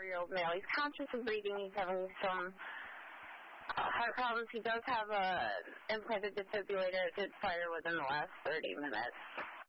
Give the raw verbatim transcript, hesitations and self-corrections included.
four-year-old male. He's conscious of breathing. He's having some uh, heart problems. He does have a implanted defibrillator. It did fire within the last thirty minutes.